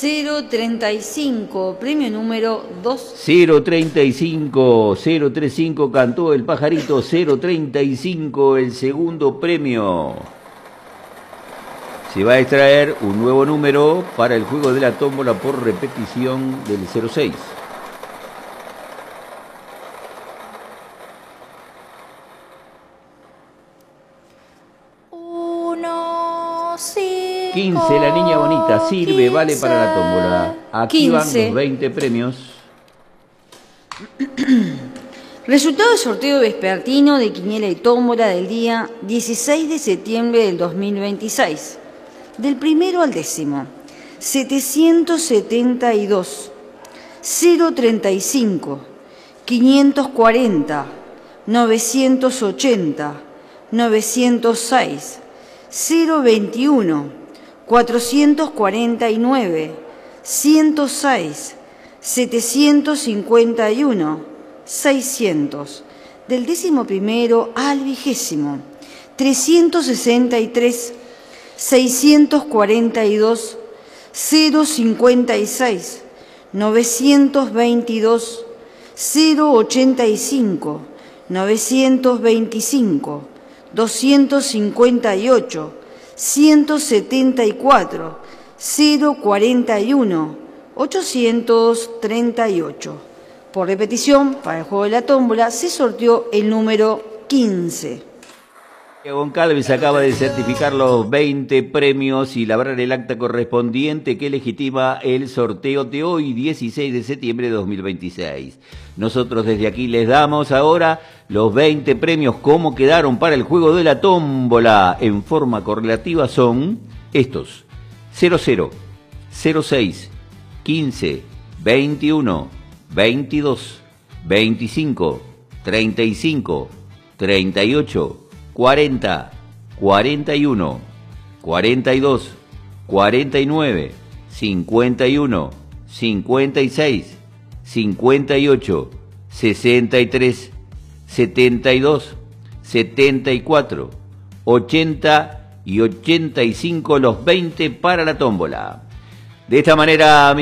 035, premio número 2. 035, 035 cantó el pajarito, 035 el segundo premio. Se va a extraer un nuevo número para el juego de la tómbola por repetición del 06. Uno, 15, la niña bonita, sirve, 15, vale para la tómbola. Aquí 15. van los 20 premios. Resultado del sorteo vespertino de quiniela y tómbola del día 16 de septiembre del 2026. Del primero al décimo. 772, 035, 540, 980, 906, 021, 449, 106, 751, 600. Del décimo primero al vigésimo. 363, 642, 056, 922, 085, 925, 258, 174, 041, 838. Por repetición, para el juego de la tómbola se sorteó el número 15. Goncalves acaba de certificar los 20 premios y labrar el acta correspondiente que legitima el sorteo de hoy, 16 de septiembre de 2026. Nosotros desde aquí les damos ahora los 20 premios. ¿Cómo quedaron para el juego de la tómbola? En forma correlativa son estos: 00, 06, 15, 21, 22, 25, 35, 38, 40, 41, 42, 49, 51, 56, 58, 63, 72, 74, 80 y 85, los 20 para la tómbola. De esta manera,